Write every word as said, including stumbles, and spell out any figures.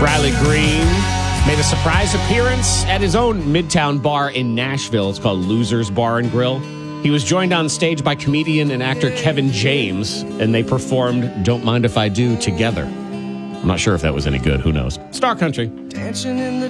Riley Green made a surprise appearance at his own Midtown bar in Nashville. It's called Losers Bar and Grill. He was joined on stage by comedian and actor Kevin James, and they performed Don't Mind If I Do together. I'm not sure if that was any good. Who knows? Star Country. Dancing in the